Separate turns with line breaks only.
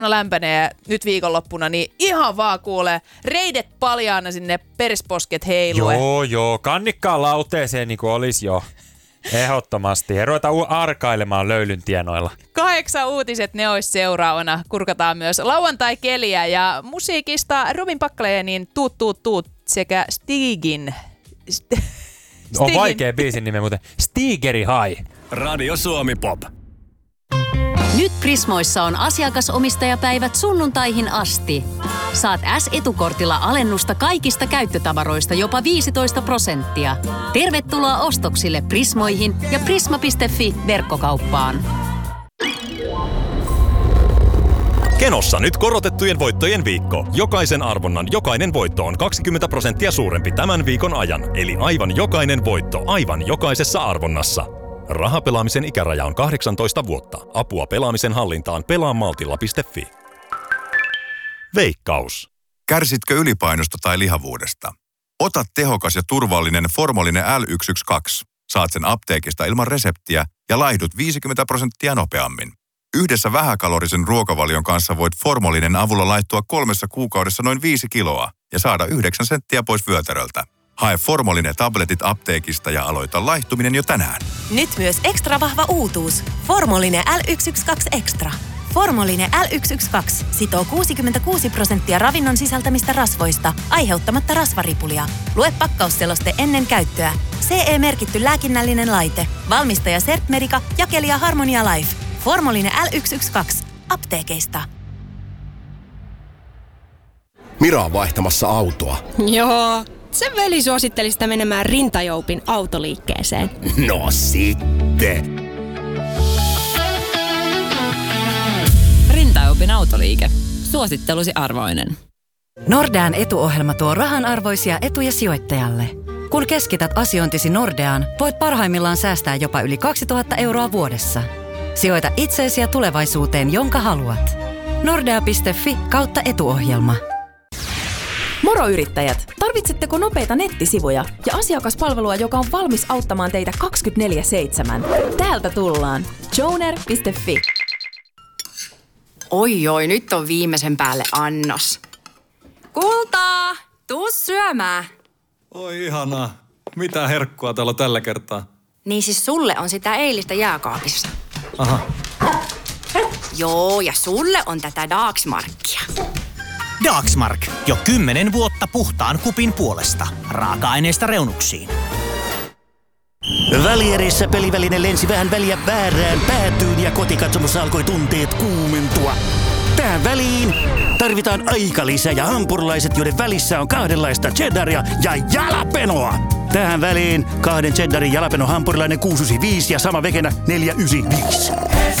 lämpenee nyt viikonloppuna, niin ihan vaan kuulee reidet paljaana sinne persposket heilue.
Joo, kannikkaa lauteeseen niin kuin olisi jo. Ehdottomasti. Ja ruvetaan arkailemaan löylyn tienoilla.
8 uutiset, ne olisi seuraavana. Kurkataan myös lauantai-keliä ja musiikista Robin Packleenin Tuut sekä Stigin.
On vaikea biisin nime muuten. Stigeri High.
Radio Suomi Pop.
Nyt Prismoissa on asiakasomistajapäivät sunnuntaihin asti. Saat S-etukortilla alennusta kaikista käyttötavaroista jopa 15%. Tervetuloa ostoksille Prismoihin ja prisma.fi verkkokauppaan.
Kenossa nyt korotettujen voittojen viikko. Jokaisen arvonnan jokainen voitto on 20% suurempi tämän viikon ajan. Eli aivan jokainen voitto aivan jokaisessa arvonnassa. Rahapelaamisen ikäraja on 18 vuotta. Apua pelaamisen hallintaan pelaamaltilla.fi. Veikkaus.
Kärsitkö ylipainosta tai lihavuudesta? Ota tehokas ja turvallinen Formolinen L112. Saat sen apteekista ilman reseptiä ja laihdut 50% nopeammin. Yhdessä vähäkalorisen ruokavalion kanssa voit Formolinen avulla laihtua 3 kuukaudessa noin 5 kiloa ja saada 9 senttiä pois vyötäröltä. Hae Formolinen tabletit apteekista ja aloita laihtuminen jo tänään.
Nyt myös ekstra vahva uutuus. Formolinen L112 Extra. Formolinen L112 sitoo 66% ravinnon sisältämistä rasvoista, aiheuttamatta rasvaripulia. Lue pakkausseloste ennen käyttöä. CE-merkitty lääkinnällinen laite. Valmistaja Sertmedica, jakelija Harmonia Life. Formolinen L112. Apteekeista.
Mira on vaihtamassa autoa.
Joo. Sen veli suositteli sitä menemään Rintajoupin autoliikkeeseen.
No sitten.
Rintajoupin autoliike. Suosittelusi arvoinen.
Nordean etuohjelma tuo rahanarvoisia etuja sijoittajalle. Kun keskität asiointisi Nordeaan, voit parhaimmillaan säästää jopa yli 2000 euroa vuodessa. Sijoita itseesi ja tulevaisuuteen, jonka haluat. Nordea.fi/etuohjelma.
Moro yrittäjät! Tarvitsetteko nopeita nettisivuja ja asiakaspalvelua, joka on valmis auttamaan teitä 24/7? Täältä tullaan. Joner.fi.
Oi, nyt on viimeisen päälle annos. Kultaa, tuu syömään.
Oi ihanaa. Mitä herkkua täällä on tällä kertaa?
Niin siis sulle on sitä eilistä jääkaapissa.
Aha.
Joo, ja sulle on tätä Dagsmarkia.
Dagsmark. Jo 10 vuotta puhtaan kupin puolesta. Raaka-aineista reunuksiin.
Välierissä peliväline lensi vähän väliä väärään päätyyn ja kotikatsomossa alkoi tunteet kuumentua. Tähän väliin tarvitaan aikalisä ja hampurilaiset, joiden välissä on kahdenlaista cheddaria ja jalapenoa. Tähän väliin 2 cheddarin jalapeno hampurilainen 695 ja sama vekenä 495.